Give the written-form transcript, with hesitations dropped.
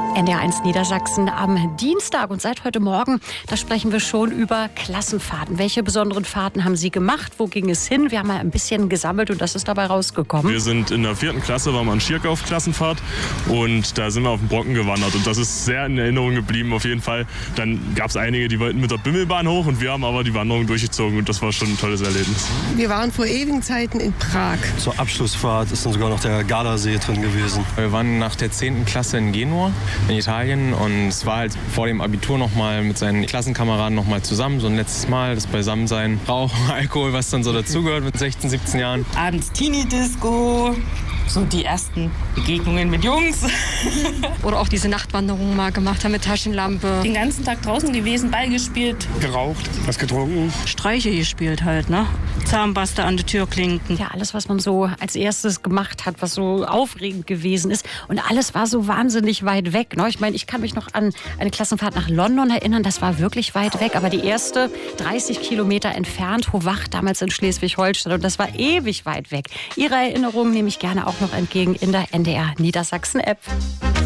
NDR1 Niedersachsen am Dienstag und seit heute Morgen, da sprechen wir schon über Klassenfahrten. Welche besonderen Fahrten haben Sie gemacht? Wo ging es hin? Wir haben mal ein bisschen gesammelt und das ist dabei rausgekommen. Wir sind in der 4. Klasse, waren wir an Schirkauf-Klassenfahrt und da sind wir auf den Brocken gewandert und das ist sehr in Erinnerung geblieben auf jeden Fall. Dann gab es einige, die wollten mit der Bimmelbahn hoch und wir haben aber die Wanderung durchgezogen und das war schon ein tolles Erlebnis. Wir waren vor ewigen Zeiten in Prag. Zur Abschlussfahrt ist dann sogar noch der Gardasee drin gewesen. Wir waren nach der 10. Klasse in Genua in Italien und es war halt vor dem Abitur noch mal mit seinen Klassenkameraden noch mal zusammen, so ein letztes Mal, das Beisammensein, Rauchen, Alkohol, was dann so dazugehört mit 16, 17 Jahren. Abends Teenie-Disco, so die ersten Begegnungen mit Jungs. Oder auch diese Nachtwanderung mal gemacht haben mit Taschenlampe. Den ganzen Tag draußen gewesen, Ball gespielt. Geraucht, was getrunken. Streiche gespielt halt, ne? Zahnpasta an die Türklinken. Ja, alles, was man so als erstes gemacht hat, was so aufregend gewesen ist. Und alles war so wahnsinnig weit weg. Ne? Ich meine, ich kann mich noch an eine Klassenfahrt nach London erinnern. Das war wirklich weit weg. Aber die erste 30 Kilometer entfernt, Hovach, damals in Schleswig-Holstein. Und das war ewig weit weg. Ihre Erinnerungen nehme ich gerne auch noch entgegen in der NDR Niedersachsen-App.